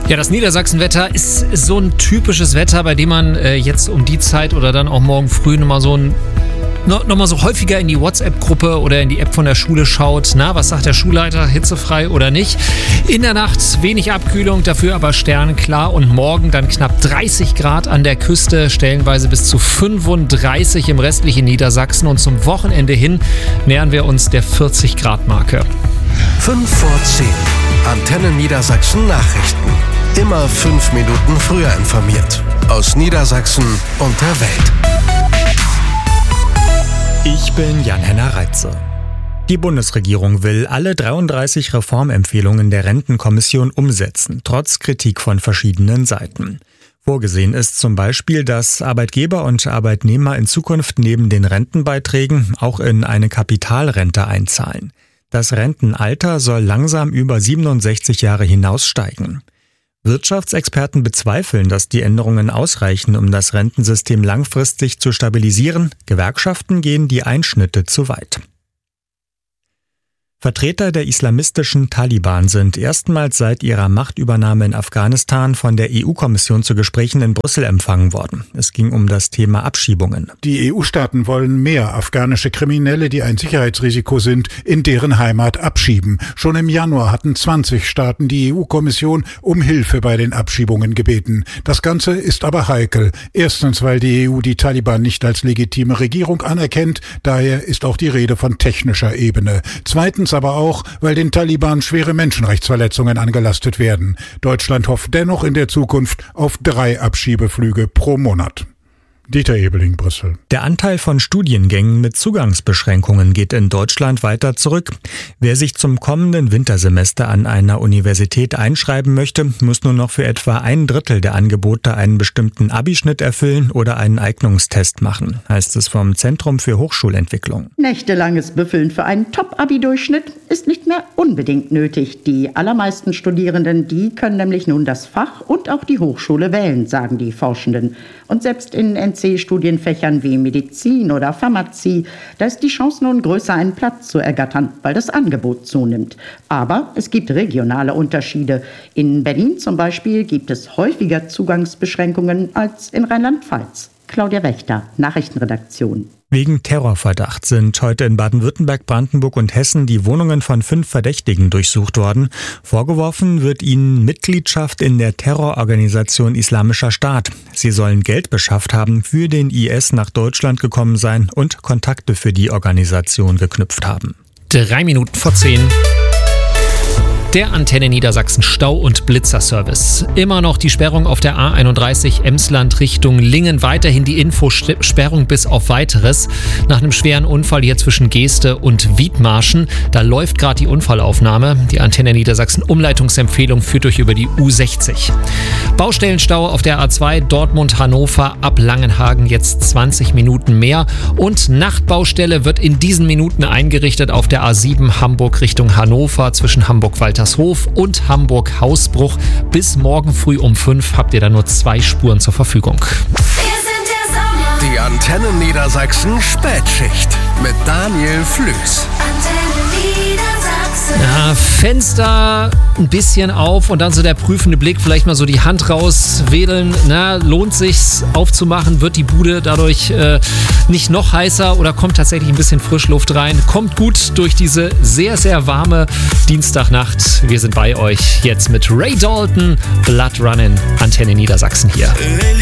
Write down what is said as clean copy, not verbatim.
Ja, das Niedersachsenwetter ist so ein typisches Wetter, bei dem man jetzt um die Zeit oder dann auch morgen früh nochmal so häufiger in die WhatsApp-Gruppe oder in die App von der Schule schaut. Na, was sagt der Schulleiter? Hitzefrei oder nicht? In der Nacht wenig Abkühlung, dafür aber sternklar und morgen dann knapp 30 Grad an der Küste, stellenweise bis zu 35 im restlichen Niedersachsen und zum Wochenende hin nähern wir uns der 40-Grad-Marke. 5 vor 10. Antenne Niedersachsen Nachrichten. Immer 5 Minuten früher informiert. Aus Niedersachsen und der Welt. Ich bin Jan-Henner Reitze. Die Bundesregierung will alle 33 Reformempfehlungen der Rentenkommission umsetzen, trotz Kritik von verschiedenen Seiten. Vorgesehen ist zum Beispiel, dass Arbeitgeber und Arbeitnehmer in Zukunft neben den Rentenbeiträgen auch in eine Kapitalrente einzahlen. Das Rentenalter soll langsam über 67 Jahre hinaus steigen. Wirtschaftsexperten bezweifeln, dass die Änderungen ausreichen, um das Rentensystem langfristig zu stabilisieren. Gewerkschaften gehen die Einschnitte zu weit. Vertreter der islamistischen Taliban sind erstmals seit ihrer Machtübernahme in Afghanistan von der EU-Kommission zu Gesprächen in Brüssel empfangen worden. Es ging um das Thema Abschiebungen. Die EU-Staaten wollen mehr afghanische Kriminelle, die ein Sicherheitsrisiko sind, in deren Heimat abschieben. Schon im Januar hatten 20 Staaten die EU-Kommission um Hilfe bei den Abschiebungen gebeten. Das Ganze ist aber heikel. Erstens, weil die EU die Taliban nicht als legitime Regierung anerkennt. Daher ist auch die Rede von technischer Ebene. Zweitens aber auch, weil den Taliban schwere Menschenrechtsverletzungen angelastet werden. Deutschland hofft dennoch in der Zukunft auf 3 Abschiebeflüge pro Monat. Dieter Ebeling, Brüssel. Der Anteil von Studiengängen mit Zugangsbeschränkungen geht in Deutschland weiter zurück. Wer sich zum kommenden Wintersemester an einer Universität einschreiben möchte, muss nur noch für etwa 1/3 der Angebote einen bestimmten Abischnitt erfüllen oder einen Eignungstest machen, heißt es vom Zentrum für Hochschulentwicklung. Nächtelanges Büffeln für einen Top-Abi-Durchschnitt ist nicht mehr unbedingt nötig. Die allermeisten Studierenden, die können nämlich nun das Fach und auch die Hochschule wählen, sagen die Forschenden. Und selbst in NC-Studienfächern wie Medizin oder Pharmazie, da ist die Chance nun größer, einen Platz zu ergattern, weil das Angebot zunimmt. Aber es gibt regionale Unterschiede. In Berlin zum Beispiel gibt es häufiger Zugangsbeschränkungen als in Rheinland-Pfalz. Claudia Wächter, Nachrichtenredaktion. Wegen Terrorverdacht sind heute in Baden-Württemberg, Brandenburg und Hessen die Wohnungen von 5 Verdächtigen durchsucht worden. Vorgeworfen wird ihnen Mitgliedschaft in der Terrororganisation Islamischer Staat. Sie sollen Geld beschafft haben, für den IS nach Deutschland gekommen sein und Kontakte für die Organisation geknüpft haben. 3 Minuten vor 10. Der Antenne Niedersachsen Stau- und Blitzerservice. Immer noch die Sperrung auf der A31 Emsland Richtung Lingen. Weiterhin die Infosperrung bis auf Weiteres. Nach einem schweren Unfall hier zwischen Geeste und Wiedmarschen. Da läuft gerade die Unfallaufnahme. Die Antenne Niedersachsen Umleitungsempfehlung führt euch über die U60. Baustellenstau auf der A2 Dortmund-Hannover ab Langenhagen jetzt 20 Minuten mehr. Und Nachtbaustelle wird in diesen Minuten eingerichtet auf der A7 Hamburg Richtung Hannover zwischen Hamburg-Waltershof und Hamburg-Hausbruch. Bis morgen früh um 5 habt ihr da nur 2 Spuren zur Verfügung. Die Antenne Niedersachsen Spätschicht mit Daniel Flüß. Ja, Fenster ein bisschen auf und dann so der prüfende Blick, vielleicht mal so die Hand rauswedeln. Na, lohnt sich's aufzumachen? Wird die Bude dadurch nicht noch heißer oder kommt tatsächlich ein bisschen Frischluft rein? Kommt gut durch diese sehr, sehr warme Dienstagnacht. Wir sind bei euch jetzt mit Ray Dalton, Blood Runnin', Antenne Niedersachsen hier.